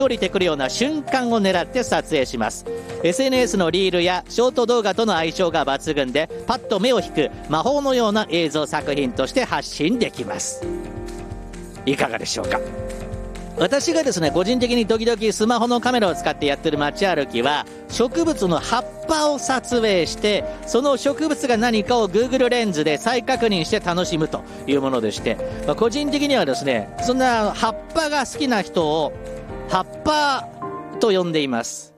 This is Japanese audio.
降りてくるような瞬間を狙って撮影します。 SNS のリールやショート動画との相性が抜群で、パッと目を引く魔法のような映像作品として発信できます。いかがでしょうか。私がですね、個人的に時々スマホのカメラを使ってやってる街歩きは、植物の葉っぱを撮影して、その植物が何かを Google レンズで再確認して楽しむというものでして、個人的にはですね、そんな葉っぱが好きな人を葉っぱと呼んでいます。